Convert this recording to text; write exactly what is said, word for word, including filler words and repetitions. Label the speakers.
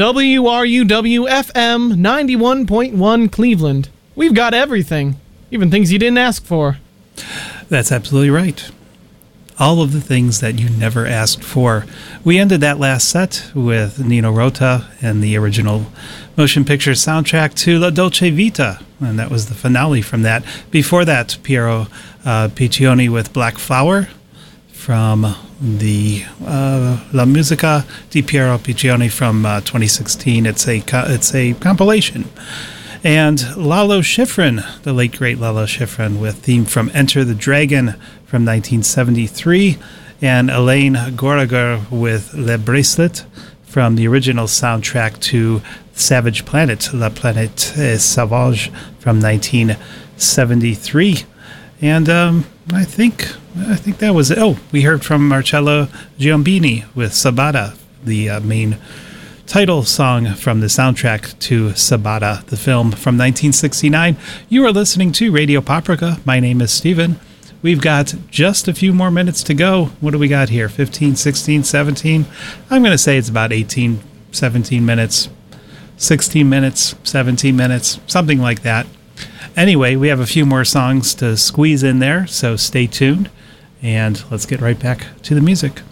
Speaker 1: W R U W F M ninety-one point one Cleveland. We've got everything, even things you didn't ask for.
Speaker 2: That's absolutely right. All of the things that you never asked for. We ended that last set with Nino Rota and the original motion picture soundtrack to La Dolce Vita, and that was the finale from that. Before that, Piero uh, Piccioni with Black Flower from the uh, La Musica di Piero Piccioni from uh, twenty sixteen. It's a co- it's a compilation. And Lalo Schifrin, the late great Lalo Schifrin, with theme from Enter the Dragon from nineteen seventy-three, and Elaine Gorager with Le Bracelet from the original soundtrack to Savage Planet, La Planète Sauvage from nineteen seventy-three. And um, I think I think that was it. Oh, we heard from Marcello Giombini with Sabata, the uh, main title song from the soundtrack to Sabata, the film from nineteen sixty-nine. You are listening to Radio Paprika. My name is Steven. We've got just a few more minutes to go. What do we got here? fifteen, sixteen, seventeen? I'm going to say it's about eighteen, seventeen minutes, sixteen minutes, seventeen minutes, something like that. Anyway, we have a few more songs to squeeze in there, so stay tuned, and let's get right back to the music.